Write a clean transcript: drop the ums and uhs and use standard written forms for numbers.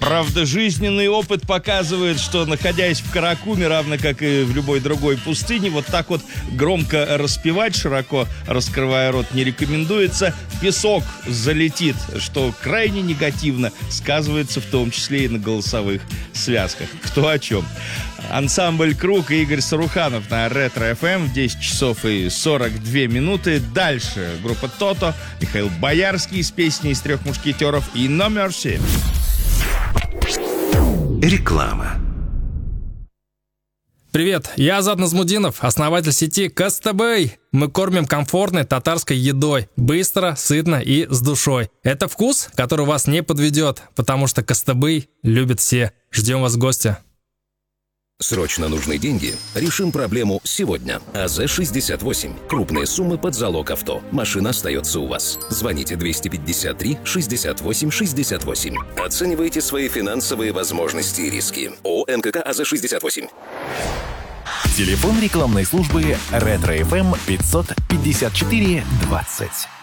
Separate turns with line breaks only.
Правда, жизненный опыт показывает, что, находясь в Каракуме, равно как и в любой другой пустыне, вот так вот громко распевать, широко раскрывая рот, не рекомендуется. Песок залетит, что крайне негативно сказывается в том числе и на голосовых связках. Кто о чем. Ансамбль «Круг» и Игорь Саруханов на Ретро-ФМ в 10 часов и 42 минуты. Дальше группа «Тото», Михаил Боярский с песней из «Трех мушкетеров» и «No Mercy».
Реклама.
Привет, я Азат Назмудинов, основатель сети Костыбый. Мы кормим комфортной татарской едой, быстро, сытно и с душой. Это вкус, который вас не подведет, потому что Костыбый любят все. Ждем вас в гости.
Срочно нужны деньги? Решим проблему сегодня. АЗ-68. Крупные суммы под залог авто. Машина остается у вас. Звоните 253-68-68. Оценивайте свои финансовые возможности и риски. ООО НКК АЗ-68.
Телефон рекламной службы Ретро-ФМ 554 20.